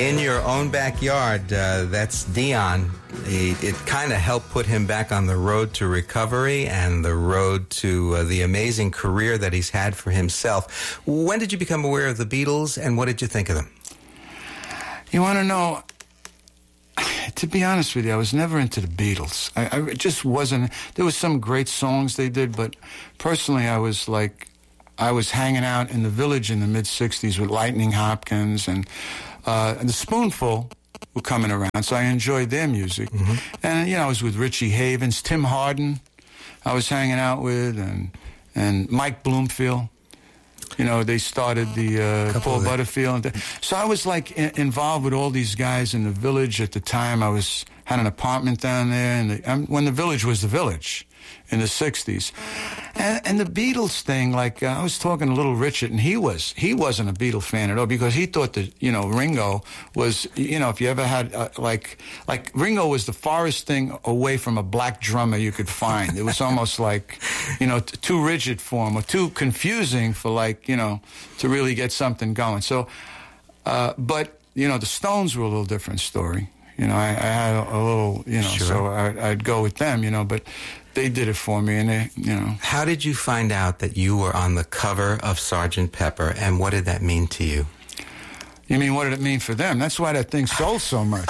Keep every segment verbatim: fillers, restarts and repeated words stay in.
In Your Own Backyard, uh, that's Dion. He, it kind of helped put him back on the road to recovery and the road to uh, the amazing career that he's had for himself. When did you become aware of the Beatles, and what did you think of them? You want to know, to be honest with you, I was never into the Beatles. I, I just wasn't. There was some great songs they did, but personally I was like, I was hanging out in the Village in the mid-sixties with Lightning Hopkins, and, uh, and the Spoonful were coming around, so I enjoyed their music. Mm-hmm. And, you know, I was with Richie Havens, Tim Hardin I was hanging out with, and and Mike Bloomfield. You know, they started the uh, Paul Butterfield. So I was, like, in, involved with all these guys in the Village at the time. I was had an apartment down there, and the, um, when the Village was the Village in the sixties. And, and the Beatles thing, like, uh, I was talking to Little Richard, and he was, he wasn't a Beatle fan at all, because he thought that, you know, Ringo was, you know, if you ever had, uh, like, like, Ringo was the farthest thing away from a black drummer you could find. It was almost like, you know, t- too rigid for him, or too confusing for, like, you know, to really get something going. So, uh, but, you know, the Stones were a little different story. You know, I, I had a, a little, you know, sure. so I, I'd go with them, you know, but they did it for me, and they, you know. How did you find out that you were on the cover of Sergeant Pepper, and what did that mean to you? You mean, what did it mean for them? That's why that thing sold so much.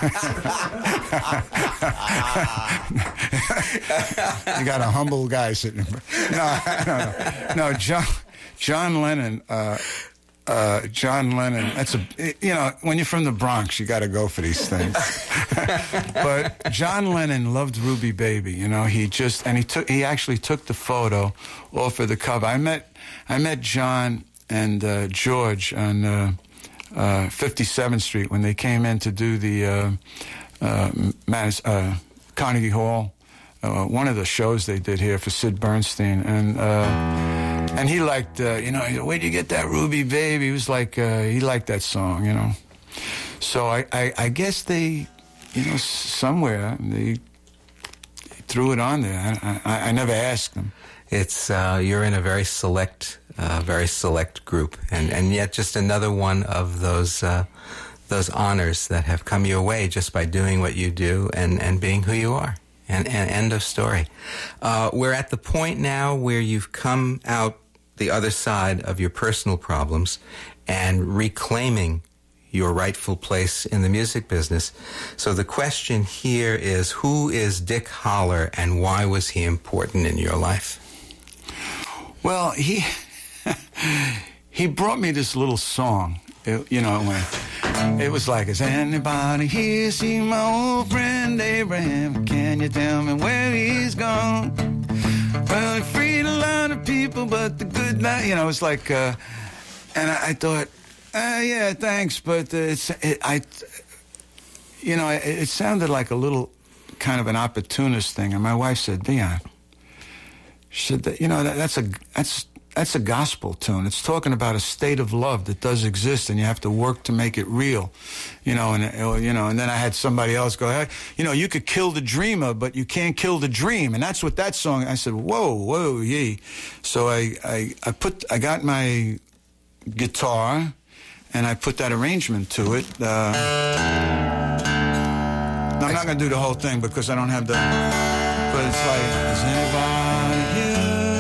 You got a humble guy sitting there. No, no, no. No, John, John Lennon, uh, uh, John Lennon, that's a, you know, when you're from the Bronx, you got to go for these things. But John Lennon loved Ruby Baby, you know, he just, and he took, he actually took the photo off of the cover. I met, I met John and uh, George on uh, uh, fifty-seventh Street when they came in to do the uh, uh, Madis- uh, Carnegie Hall, uh, one of the shows they did here for Sid Bernstein, and uh, and he liked, uh, you know, where'd you get that Ruby Baby? He was like, uh, he liked that song, you know. So I, I, I guess they, you know, somewhere they, they threw it on there. I, I, I never asked them. It's uh, you're in a very select, uh, very select group, and, and yet just another one of those uh, those honors that have come your way just by doing what you do and, and being who you are. And, and end of story. Uh, we're at the point now where you've come out the other side of your personal problems and reclaiming your rightful place in the music business. So the question here is, who is Dick Holler, and why was he important in your life? Well, he he brought me this little song. It, you know, when it was like, is anybody here see my old friend Abraham? Can you tell me where he's gone? Well, he freed a lot of people, but the good night, you know, it's like, uh, and I, I thought, uh, yeah, thanks, but uh, it's, it, I, you know, it, it sounded like a little kind of an opportunist thing. And my wife said, Dion, she said, that, you know, that, that's a, that's, That's a gospel tune. It's talking about a state of love that does exist, and you have to work to make it real, you know. And you know, and then I had somebody else go, hey, you know, you could kill the dreamer, but you can't kill the dream, and that's what that song. I said, whoa, whoa, yee. So I, I, I put, I got my guitar, and I put that arrangement to it. Uh, no, I'm not going to do the whole thing because I don't have the. But it's like, is anybody here?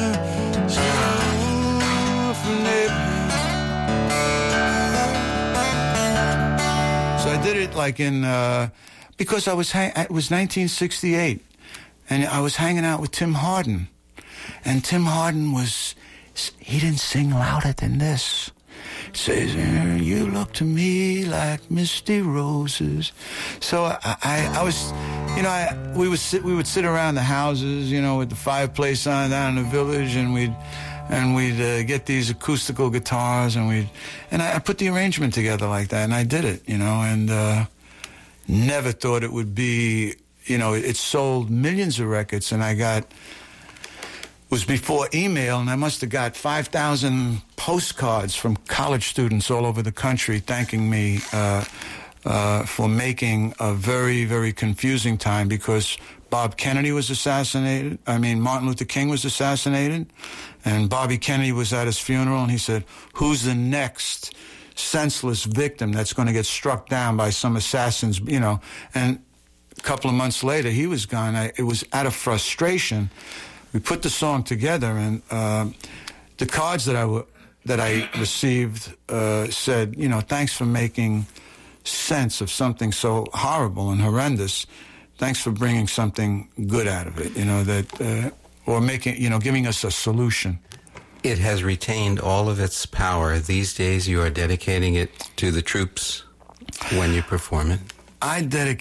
So I did it like in, uh, because I was, hang- it was nineteen sixty-eight, and I was hanging out with Tim Hardin, and Tim Hardin was, he didn't sing louder than this. He says, you look to me like misty roses. So I, I, I was, you know, I, we would sit, we would sit around the houses, you know, with the fireplace on down in the Village, and we'd, and we'd uh, get these acoustical guitars, and we'd, and I, I put the arrangement together like that, and I did it, you know, and uh, never thought it would be, you know, it, it sold millions of records, and I got, it was before email, and I must have got five thousand postcards from college students all over the country thanking me uh, uh, for making a very, very confusing time, because Bob Kennedy was assassinated. I mean, Martin Luther King was assassinated, and Bobby Kennedy was at his funeral, and he said, who's the next senseless victim that's going to get struck down by some assassins, you know. And a couple of months later, he was gone. I, it was out of frustration. We put the song together, and uh, the cards that I w- that I received uh, said, you know, thanks for making sense of something so horrible and horrendous. Thanks for bringing something good out of it, you know, that, uh, or making, you know, giving us a solution. It has retained all of its power. These days you are dedicating it to the troops when you perform it. I dedicate